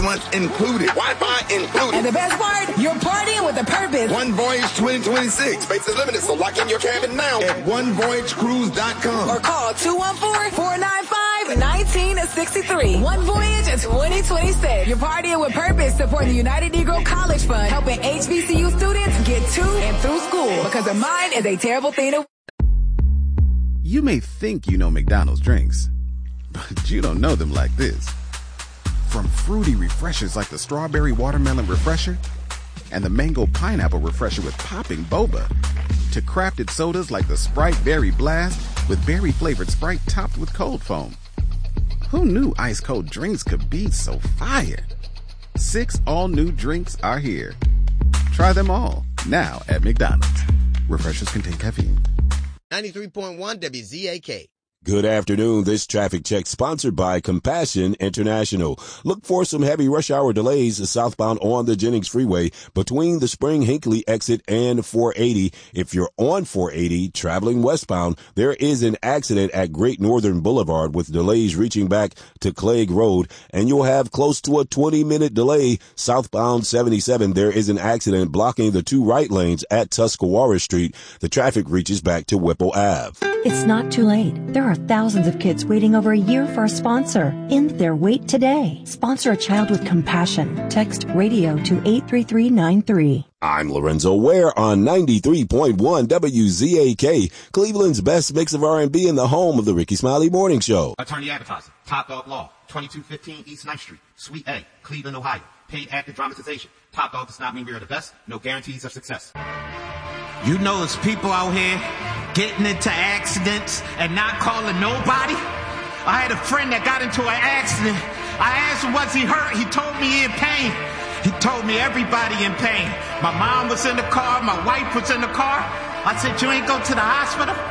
month included. Wi-Fi included. And the best part, you're partying with a purpose. One Voyage 2026. Space is limited, so lock in your cabin now at onevoyagecruise.com. Or call 214-495-1963. One Voyage 2026. You're partying with purpose, supporting the United Negro College Fund, helping HBCU students get to and through school. Because a mind is a terrible thing to... You may think you know McDonald's drinks, but you don't know them like this. From fruity refreshers like the Strawberry Watermelon Refresher and the Mango Pineapple Refresher with popping boba, to crafted sodas like the Sprite Berry Blast with berry-flavored Sprite topped with cold foam. Who knew ice-cold drinks could be so fire? 6 all-new drinks are here. Try them all, now at McDonald's. Refreshers contain caffeine. 93.1 WZAK. Good afternoon. This traffic check sponsored by Compassion International. Look for some heavy rush hour delays southbound on the Jennings Freeway between the Spring Hinckley exit and 480. If you're on 480 traveling westbound, there is an accident at Great Northern Boulevard with delays reaching back to Clegg Road, and you'll have close to a 20-minute delay southbound 77. There is an accident blocking the 2 right lanes at Tuscarora Street. The traffic reaches back to Whipple Ave. It's not too late. There are thousands of kids waiting over a year for a sponsor. End their wait today. Sponsor a child with compassion. Text radio to 83393. I'm Lorenzo Ware on 93.1 WZAK, Cleveland's best mix of R&B and the home of the Ricky Smiley Morning Show. Attorney Advertising, Top Dog Law, 2215 East 9th Street, Suite A, Cleveland, Ohio. Paid active dramatization. Top Dog does not mean we are the best. No guarantees of success. You know there's people out here getting into accidents and not calling nobody. I had a friend that got into an accident. I asked him, was he hurt? He told me he in pain. He told me everybody in pain. My mom was in the car. My wife was in the car. I said, you ain't go to the hospital?